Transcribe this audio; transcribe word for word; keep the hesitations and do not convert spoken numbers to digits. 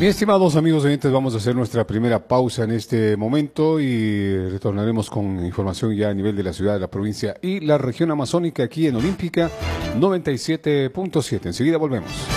Bien, estimados amigos oyentes, vamos a hacer nuestra primera pausa en este momento y retornaremos con información ya a nivel de la ciudad, de la provincia y la región amazónica aquí en Olímpica noventa y siete punto siete. Enseguida volvemos.